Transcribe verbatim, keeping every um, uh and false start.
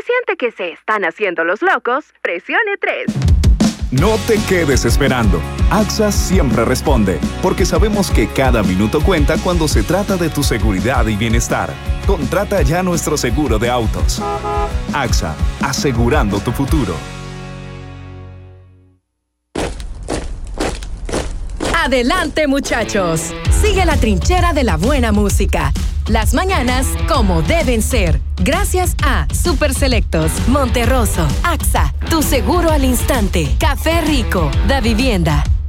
siente que se están haciendo los locos, presione tres. No te quedes esperando. AXA siempre responde, porque sabemos que cada minuto cuenta cuando se trata de tu seguridad y bienestar. Contrata ya nuestro seguro de autos. AXA, asegurando tu futuro. Adelante, muchachos. Sigue la trinchera de la buena música. Las mañanas como deben ser. Gracias a Super Selectos, Monterroso, AXA, tu seguro al instante, Café Rico, Da Vivienda.